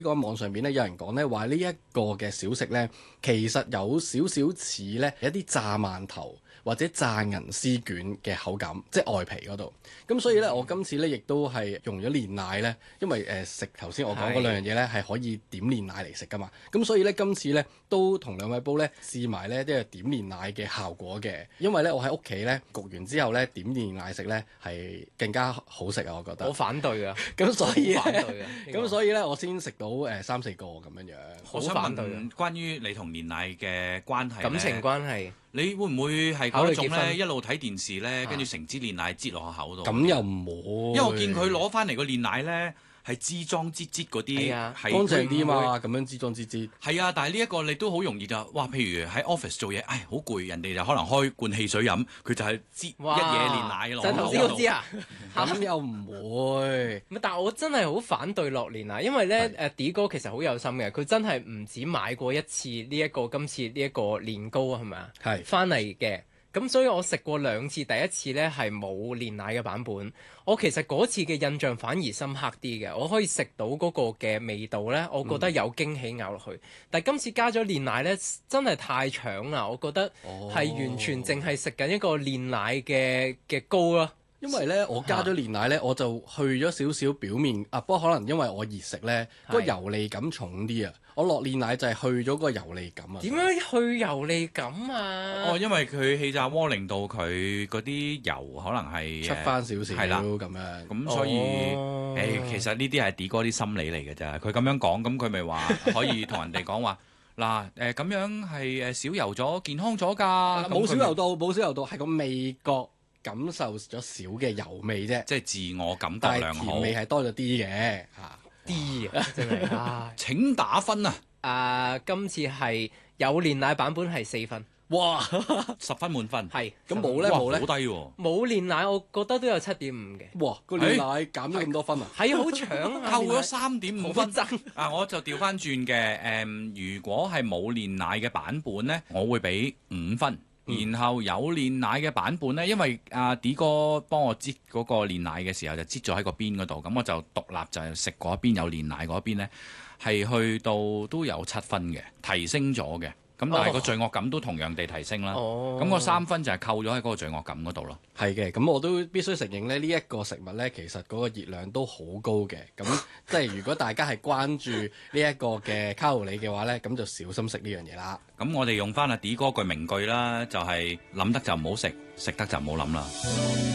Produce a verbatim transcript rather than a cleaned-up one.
個網上邊咧有人講咧話呢一個嘅小食咧，其實有少少似咧一啲炸饅頭或者炸銀絲卷嘅口感，即係外皮嗰度。咁所以咧，我今次咧亦都係用咗煉奶咧，因為誒食頭先我講嗰兩樣嘢咧係可以點煉奶嚟食噶嘛。咁所以咧今次咧都同兩位煲咧試埋咧即係點煉奶嘅效果嘅，因為咧我喺屋企咧焗完之後咧點煉奶食咧係更加好食啊！我覺得。 我反對啊！ 咁所以反對啊！ 咁所以咧我先食到誒、呃、三四個咁樣樣。 我想問關於你同煉奶嘅關係， 感情關係， 你會唔會係嗰種咧一路睇電視咧，跟住成支煉奶擠落口度？ 咁又唔會， 因為我見佢攞翻嚟個煉奶咧係支裝支支嗰啲， 係乾淨啲嘛，咁樣支裝支支。 係啊，但係呢一個你都好容易就哇，譬如喺 office 做嘢，唉好攰，人哋就可能開罐汽水飲，佢就係支一嘢煉奶落口度。 就頭先嗰支啊， 咁又唔會。 但係我真係好反對落煉奶，因為咧誒 D 哥其實好有心嘅，佢真係唔止買過一次呢、這、一個今次呢一個年糕係咪啊？係翻嚟嘅。咁所以我食過兩次，第一次呢係冇煉奶嘅版本。我其實嗰次嘅印象反而深刻啲嘅，我可以食到嗰個嘅味道呢，我覺得有驚喜咬落去。嗯、但係今次加咗煉奶呢，真係太搶啦！我覺得係完全淨係食緊一個煉奶嘅嘅糕咯。 因為咧，我加咗煉奶咧，我就去咗少少表面啊。不過可能因為我熱食咧，個油膩感重啲啊。我落煉奶就係去咗個油膩感啊。 點樣去油膩感啊？ 哦，因為佢氣炸鍋令到佢嗰啲油可能係出翻少少，係啦咁樣。 咁所以誒、哦欸，其實呢啲係 D 哥啲心理嚟嘅咋。佢咁樣講，咁佢咪話可以同人哋講話嗱誒，咁樣係誒少油咗，健康咗㗎。 冇少油到，冇少油到，係個味覺。感受咗少嘅油味啫， 即係自我感覺良好。 甜味係多咗啲嘅嚇， 啲啊真係啊！ 請打分啊！ 啊，今次係有煉奶版本係四分， 哇，十分滿分。 係咁冇咧冇咧， 好低喎。 冇煉奶，我覺得都有七點五嘅。 哇，個煉奶減咗咁多分啊！ 係好搶啊！ 扣咗三點五分。 爭啊，我就調翻轉嘅誒，如果係冇煉奶嘅版本咧，我會俾五分。然後有煉奶嘅版本呢，因為阿 D 哥幫我擠嗰個煉奶嘅時候就擠咗喺個邊嗰度，咁我就獨立就係食嗰邊有煉奶嗰邊呢，係去到都有七分嘅，提升咗嘅。咁但係個罪惡感都同樣地提升啦。咁個三分就係扣咗喺嗰個罪惡感嗰度咯。 係嘅，咁我都必須承認咧，呢、這、一個食物呢，其實嗰個熱量都好高嘅。咁即係如果大家係關注呢一個嘅卡路里嘅話呢，咁就小心食呢樣嘢啦。 咁我哋用翻阿 D 哥句名句啦，就係、是、諗得就唔好食，食得就唔好諗啦。